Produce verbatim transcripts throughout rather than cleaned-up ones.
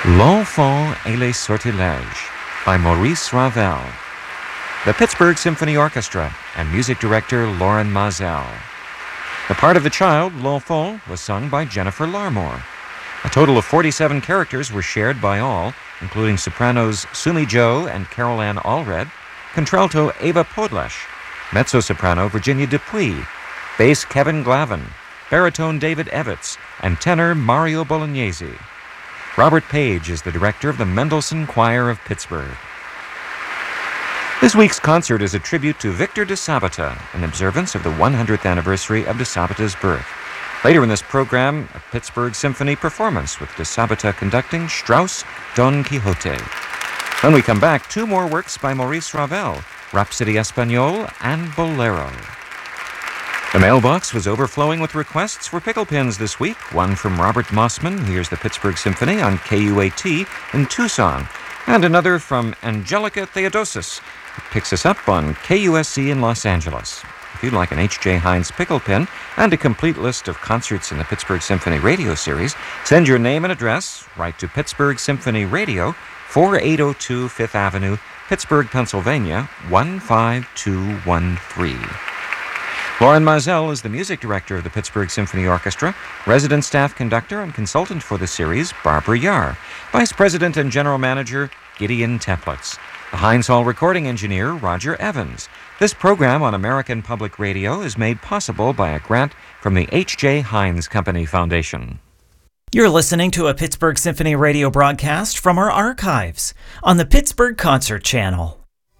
L'Enfant et les Sortilèges by Maurice Ravel. The Pittsburgh Symphony Orchestra and music director Loren Maazel. The part of the child, L'Enfant, was sung by Jennifer Larmore. A total of forty-seven characters were shared by all, including sopranos Sumi Jo and Carol Ann Allred, contralto Ava Podlesh, mezzo-soprano Virginia Dupuy, bass Kevin Glavin, baritone David Evitz, and tenor Mario Bolognesi. Robert Page is the director of the Mendelssohn Choir of Pittsburgh. This week's concert is a tribute to Victor de Sabata in observance of the one hundredth anniversary of de Sabata's birth. Later in this program, a Pittsburgh Symphony performance with de Sabata conducting Strauss' Don Quixote. When we come back, two more works by Maurice Ravel, Rhapsody Espagnole and Bolero. The mailbox was overflowing with requests for pickle pins this week, one from Robert Mossman, who hears the Pittsburgh Symphony on K U A T in Tucson, and another from Angelica Theodosis, who picks us up on K U S C in Los Angeles. If you'd like an H J Heinz pickle pin and a complete list of concerts in the Pittsburgh Symphony Radio Series, send your name and address, write to Pittsburgh Symphony Radio, forty-eight oh two Fifth Avenue, Pittsburgh, Pennsylvania, one five two one three. Loren Maazel is the music director of the Pittsburgh Symphony Orchestra, resident staff conductor and consultant for the series, Barbara Yar, vice president and general manager, Gideon Teplitz, the Heinz Hall recording engineer, Roger Evans. This program on American Public Radio is made possible by a grant from the H J Heinz Company Foundation. You're listening to a Pittsburgh Symphony Radio broadcast from our archives on the Pittsburgh Concert Channel.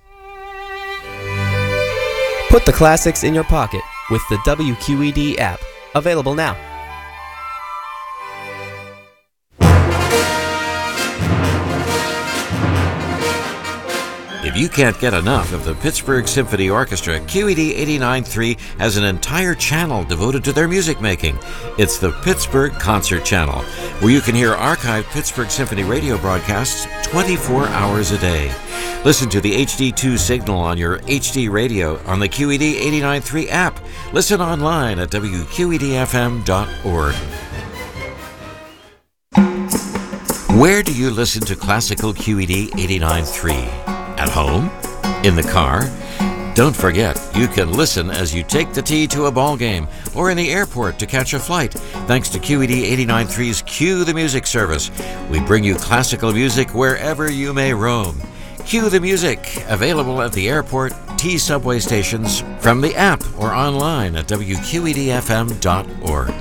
Put the classics in your pocket with the W Q E D app, available now. If you can't get enough of the Pittsburgh Symphony Orchestra, Q E D eighty-nine point three has an entire channel devoted to their music making. It's the Pittsburgh Concert Channel, where you can hear archived Pittsburgh Symphony radio broadcasts twenty-four hours a day. Listen to the H D two signal on your H D radio on the Q E D eighty-nine point three app. Listen online at W Q E D F M dot org. Where do you listen to classical Q E D eighty-nine point three? At home? In the car? Don't forget, you can listen as you take the T to a ball game or in the airport to catch a flight, thanks to Q E D eighty-nine point three's Cue the Music service. We bring you classical music wherever you may roam. Cue the Music, available at the airport, T subway stations, from the app or online at W Q E D F M dot org.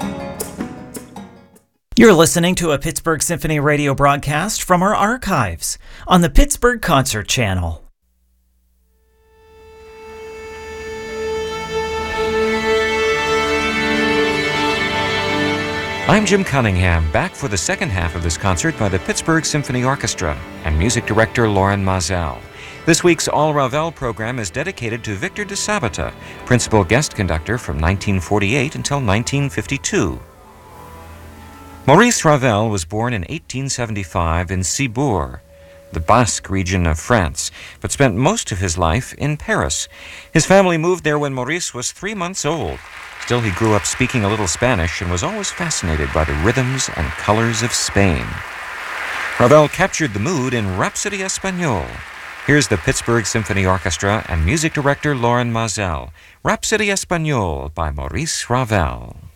You're listening to a Pittsburgh Symphony Radio broadcast from our archives on the Pittsburgh Concert Channel. I'm Jim Cunningham, back for the second half of this concert by the Pittsburgh Symphony Orchestra and music director Loren Maazel. This week's All Ravel program is dedicated to Victor de Sabata, principal guest conductor from nineteen forty-eight until nineteen fifty-two. Maurice Ravel was born in eighteen seventy-five in Cibourg, the Basque region of France, but spent most of his life in Paris. His family moved there when Maurice was three months old. Still, he grew up speaking a little Spanish and was always fascinated by the rhythms and colors of Spain. Ravel captured the mood in Rhapsody Espagnole. Here's the Pittsburgh Symphony Orchestra and music director Loren Maazel, Rhapsody Espagnole by Maurice Ravel.